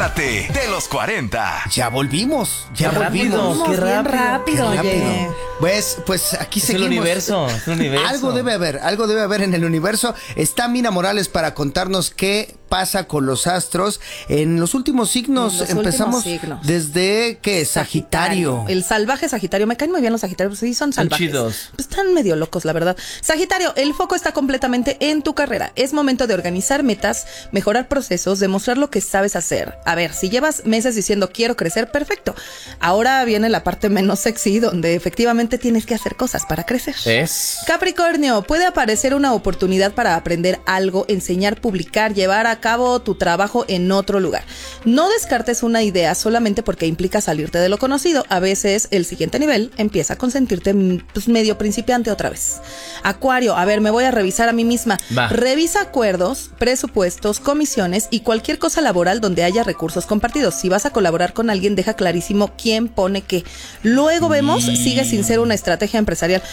De los 40. Ya volvimos, Qué rápido. Bien rápido, oye. Pues aquí Es seguimos. el universo. Algo debe haber en el universo. Está Mina Morales para contarnos qué pasa con los astros en los últimos signos. Los Empezamos últimos signos. desde ¿qué? Sagitario. El salvaje Sagitario. Me caen muy bien los Sagitarios, sí, son salvajes. chidos. Pues están medio locos, la verdad. Sagitario, el foco está completamente en tu carrera. Es momento de organizar metas, mejorar procesos, demostrar lo que sabes hacer. A ver, si llevas meses diciendo quiero crecer, perfecto. Ahora viene la parte menos sexy, donde efectivamente tienes que hacer cosas para crecer. Capricornio, puede aparecer una oportunidad para aprender algo, enseñar, publicar, llevar a cabo tu trabajo en otro lugar. No descartes una idea solamente porque implica salirte de lo conocido. A veces el siguiente nivel empieza con sentirte pues, medio principiante otra vez. Acuario, a ver, me voy a revisar a mí misma. Va. Revisa acuerdos, presupuestos, comisiones y cualquier cosa laboral donde haya recursos compartidos. Si vas a colaborar con alguien, deja clarísimo quién pone qué. Luego vemos, sigue sin ser una estrategia empresarial.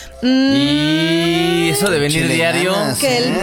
Y eso de venir Échale diario. ganas.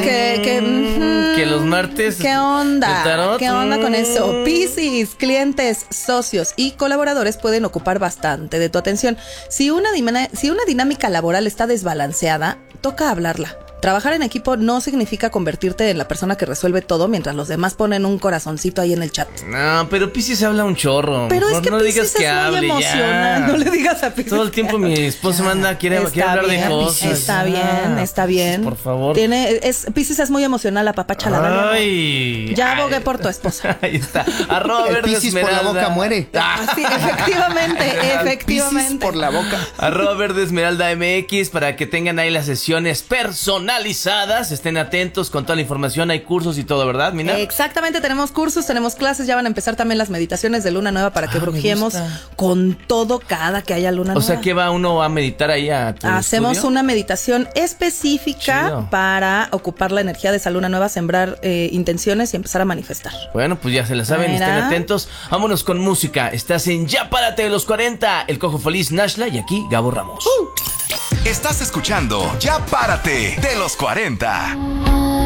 Que los martes. ¿Qué onda? de tarot. ¿Qué onda con eso? Piscis, clientes, socios y colaboradores pueden ocupar bastante de tu atención. Si una dinámica laboral está desbalanceada, toca hablarla. Trabajar en equipo no significa convertirte en la persona que resuelve todo mientras los demás ponen un corazoncito ahí en el chat. No, pero Piscis habla un chorro. Pero Mejor es que no digas Piscis que es muy hable emocional. ya. No le digas a Piscis. Todo el tiempo mi esposa manda, quiere hablar de cosas. Está Ya. bien. Por favor. Piscis es muy emocional, apapáchala. Ay. Ya abogué por tu esposa. Ahí está. Arroba El verde Piscis por la esmeralda. boca muere. Sí, efectivamente. Piscis por la boca. Arroba verde esmeralda MX para que tengan ahí las sesiones personalizadas. Estén atentos con toda la información. Hay cursos y todo, ¿verdad, Mina? Exactamente, tenemos cursos, tenemos clases, ya van a empezar también las meditaciones de luna nueva para que brujiemos me gusta. con todo cada que haya luna O nueva. sea, ¿qué va uno a meditar ahí a tu Hacemos estudio? una meditación específica Chido. para ocupar la energía de esa luna nueva, sembrar intenciones y empezar a manifestar. Bueno, pues ya se la saben, Mira. estén atentos. Vámonos con música. Estás en Ya Párate de los 40. El Cojo Feliz, Nashla y aquí Gabo Ramos. Estás escuchando Ya Párate de los 40.